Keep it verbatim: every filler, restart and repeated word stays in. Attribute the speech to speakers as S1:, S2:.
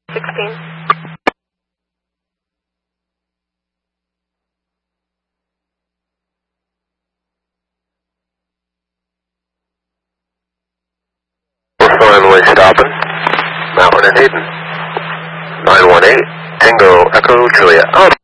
S1: sixteen.
S2: We're finally stopping. Mountain and Hayden. nine one eight, Tango Echo Juliet. Oh.